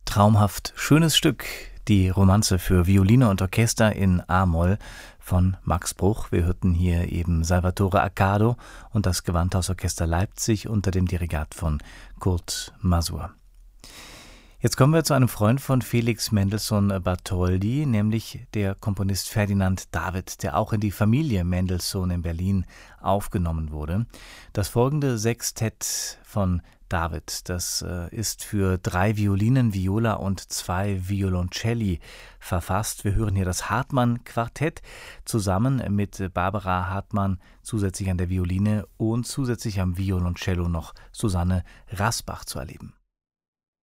Traumhaft schönes Stück, die Romanze für Violine und Orchester in A-Moll von Max Bruch. Wir hörten hier eben Salvatore Accardo und das Gewandhausorchester Leipzig unter dem Dirigat von Kurt Masur. Jetzt kommen wir zu einem Freund von Felix Mendelssohn Bartholdy, nämlich der Komponist Ferdinand David, der auch in die Familie Mendelssohn in Berlin aufgenommen wurde. Das folgende Sextett von David, das ist für 3 Violinen, Viola und 2 Violoncelli verfasst. Wir hören hier das Hartmann-Quartett zusammen mit Barbara Hartmann zusätzlich an der Violine und zusätzlich am Violoncello noch Susanne Rasbach zu erleben.